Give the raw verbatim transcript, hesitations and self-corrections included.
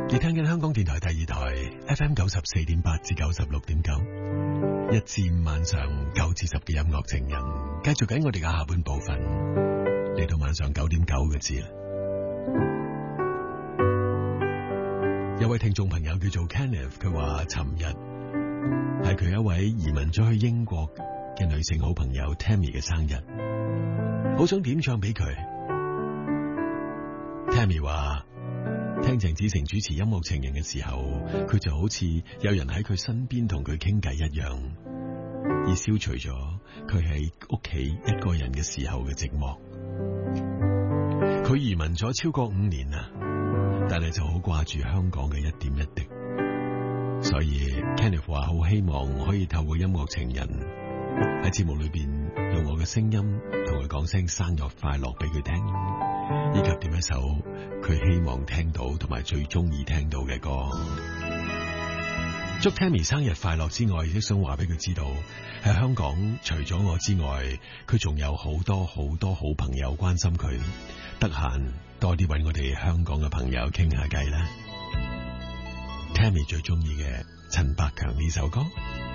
你聽緊香港電台第二台 F M 九十四點八至九十六點九，一至五晚上九至十嘅音樂情人，繼續緊我哋嘅下半部分，嚟到晚上九點九嘅字啦。有位聽眾朋友叫做 Kenneth， 佢話尋日係佢一位移民咗去英國嘅女性好朋友 Tammy 嘅生日，好想點唱俾佢。Tammy 話聽鄭子誠主持音樂情人嘅時候，佢就好似有人喺佢身邊同佢傾偈一樣，而消除咗佢喺屋企一個人嘅時候嘅寂寞。佢移民咗超過五年啦，但係就好掛住香港嘅一點一滴，所以 Kenneth 話好希望可以透過音樂情人喺節目裏邊用我嘅聲音同佢講聲生日快樂俾佢聽，以及點一首佢希望聽到同埋最中意聽到嘅歌。祝 Tammy 生日快樂之外，亦都想話俾佢知道，喺香港除咗我之外，佢仲有好多好多好朋友關心佢。得閒多啲搵我哋香港嘅朋友傾下偈啦。Tammy 最中意嘅陳百強呢首歌。